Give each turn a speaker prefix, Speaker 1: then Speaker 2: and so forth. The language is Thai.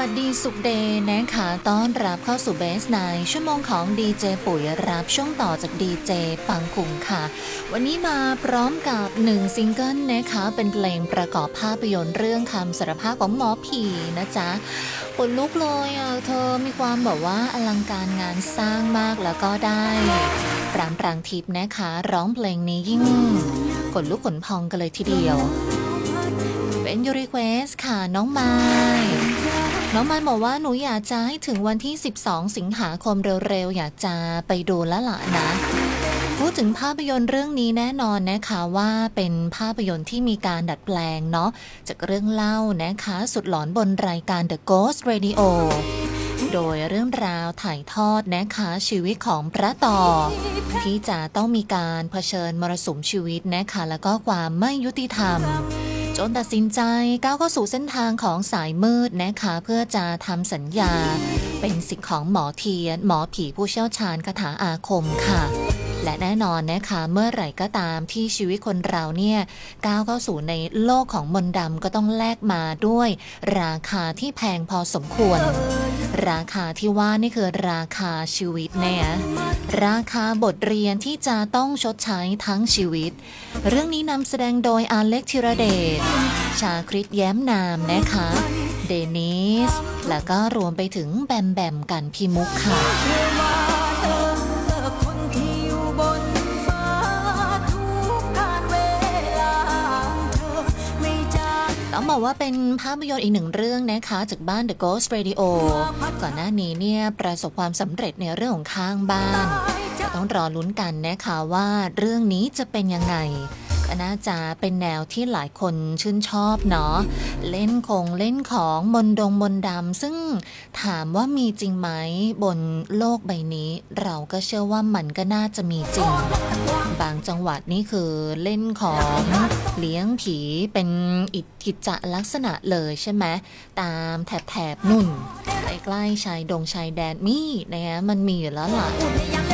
Speaker 1: วัสดีสุขเดย์นะคะต้อนรับเข้าสู่เบสไนชั่วโมงของดีเจปุ๋ยรับช่วงต่อจากดีเจปังกุงค่ะวันนี้มาพร้อมกับ1ซิงเกิลนะคะเป็นเพลงประกอบภาพยนตร์เรื่องคำสารภาพของหมอผีนะจ๊ะขนลุกเลยเธอมีความแบบว่าอลังการงานสร้างมากแล้วก็ได้ปรางทิพย์นะคะร้องเพลงนี้ยิ่งขนลุกขนพองกันเลยทีเดียวเป็นยูรีเควสค่ะน้องไม้บอกว่าหนูอยากจะให้ถึงวันที่12สิงหาคมเร็วๆอยากจะไปดูแล้วล่ะนะพูดถึงภาพยนตร์เรื่องนี้แน่นอนนะคะว่าเป็นภาพยนตร์ที่มีการดัดแปลงเนาะจากเรื่องเล่านะคะสุดหลอนบนรายการ The Ghost Radio โดยเรื่องราวถ่ายทอดนะคะชีวิตของพระต่อที่จะต้องมีการเผชิญมรสุมชีวิตนะคะแล้วก็ความไม่ยุติธรรมจนตัดสินใจก้าวเข้าสู่เส้นทางของสายมืดนะคะเพื่อจะทำสัญญาเป็นศิษย์ของหมอเทียนหมอผีผู้เชี่ยวชาญคาถาอาคมค่ะและแน่นอนนะคะเมื่อไหร่ก็ตามที่ชีวิตคนเราเนี่ยก้าวเข้าสู่ในโลกของมนต์ดำก็ต้องแลกมาด้วยราคาที่แพงพอสมควรราคาที่ว่านี่คือราคาชีวิตเนี่ยราคาบทเรียนที่จะต้องชดใช้ทั้งชีวิตเรื่องนี้นำแสดงโดยอาเล็กธีรเดชชาคริตแย้มนามนะคะเดนิสแล้วก็รวมไปถึงแบมแบมกันพิมุกค่ะต้องบอกว่าเป็นภาพยนตร์อีกหนึ่งเรื่องนะคะจากบ้าน The Ghost Radio ก่อนหน้านี้เนี่ยประสบความสำเร็จในเรื่องของข้างบ้านจะต้องรอลุ้นกันนะคะว่าเรื่องนี้จะเป็นยังไงก็น่าจะเป็นแนวที่หลายคนชื่นชอบเนาะเล่นของมนต์ดำซึ่งถามว่ามีจริงไหมบนโลกใบนี้เราก็เชื่อว่ามันก็น่าจะมีจริงบางจังหวัดนี่คือเล่นของเลี้ยงผีเป็นกิจลักษณะเลยใช่ไหมตามแถบนุ่นใกล้ๆชายแดนนี่นะมันมีอยู่แล้วล่ะ